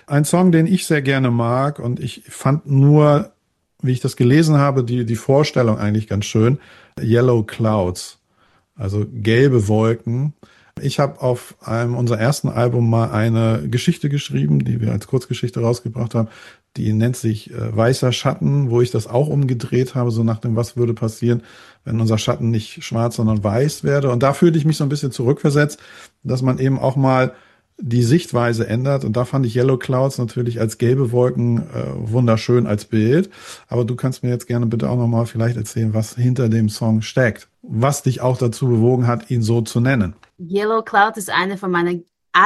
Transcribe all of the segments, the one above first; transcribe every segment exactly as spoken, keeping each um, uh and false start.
Ein Song, den ich sehr gerne mag und ich fand nur, wie ich das gelesen habe, die, die Vorstellung eigentlich ganz schön. Yellow Clouds, also gelbe Wolken. Ich habe auf einem unserer ersten Album mal eine Geschichte geschrieben, die wir als Kurzgeschichte rausgebracht haben. Die nennt sich äh, Weißer Schatten, wo ich das auch umgedreht habe, so nach dem, was würde passieren, wenn unser Schatten nicht schwarz, sondern weiß werde. Und da fühlte ich mich so ein bisschen zurückversetzt, dass man eben auch mal die Sichtweise ändert. Und da fand ich Yellow Clouds natürlich als gelbe Wolken äh, wunderschön als Bild. Aber du kannst mir jetzt gerne bitte auch nochmal vielleicht erzählen, was hinter dem Song steckt. Was dich auch dazu bewogen hat, ihn so zu nennen. Yellow Cloud ist einer von meinen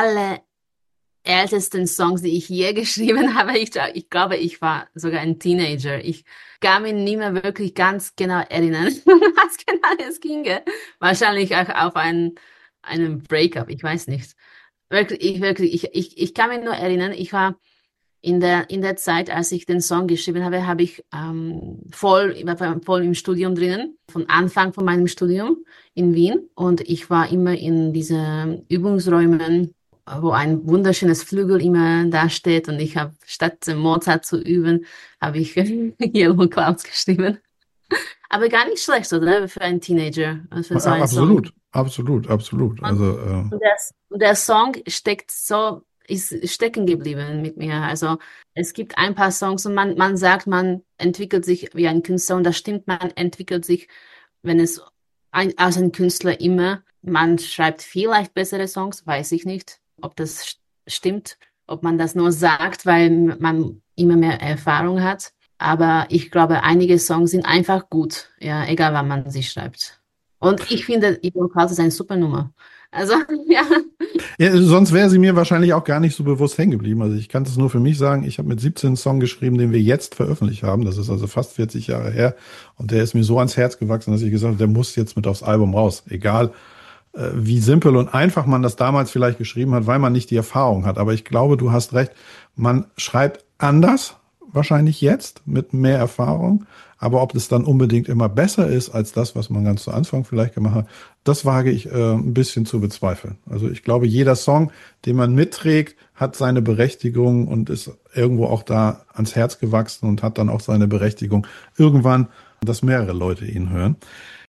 allerältesten Songs, die ich je geschrieben habe. Ich, ich glaube, ich war sogar ein Teenager. Ich kann mich nicht mehr wirklich ganz genau erinnern, was genau es ginge. Wahrscheinlich auch auf einen, einen Breakup, ich weiß nicht. Wirklich, ich, wirklich, ich, ich, ich kann mich nur erinnern, ich war in der, in der Zeit, als ich den Song geschrieben habe, habe ich ähm, voll, ich war voll im Studium drinnen, von Anfang von meinem Studium in Wien. Und ich war immer in diesen Übungsräumen, wo ein wunderschönes Flügel immer da steht. Und ich habe, statt Mozart zu üben, habe ich Yellow Clouds geschrieben. Aber gar nicht schlecht, oder? Für einen Teenager, für so einen Song. Absolut, absolut, absolut. Und, Also äh, und der, und der Song steckt so, ist stecken geblieben mit mir. Also es gibt ein paar Songs und man, man sagt, man entwickelt sich wie ein Künstler und das stimmt, man entwickelt sich, wenn es ein, als ein Künstler immer, man schreibt vielleicht bessere Songs, weiß ich nicht, ob das st- stimmt, ob man das nur sagt, weil man immer mehr Erfahrung hat. Aber ich glaube, einige Songs sind einfach gut, ja, egal wann man sie schreibt. Und ich finde, Igor Kaufmann ist eine super Nummer. Also, ja. ja, sonst wäre sie mir wahrscheinlich auch gar nicht so bewusst hängen geblieben. Also ich kann es nur für mich sagen, ich habe mit siebzehn einen Song geschrieben, den wir jetzt veröffentlicht haben. Das ist also fast vierzig Jahre her. Und der ist mir so ans Herz gewachsen, dass ich gesagt habe, der muss jetzt mit aufs Album raus. Egal, äh, wie simpel und einfach man das damals vielleicht geschrieben hat, weil man nicht die Erfahrung hat. Aber ich glaube, du hast recht. Man schreibt anders, wahrscheinlich jetzt, mit mehr Erfahrung. Aber ob es dann unbedingt immer besser ist als das, was man ganz zu Anfang vielleicht gemacht hat, das wage ich äh, ein bisschen zu bezweifeln. Also ich glaube, jeder Song, den man mitträgt, hat seine Berechtigung und ist irgendwo auch da ans Herz gewachsen und hat dann auch seine Berechtigung irgendwann, dass mehrere Leute ihn hören.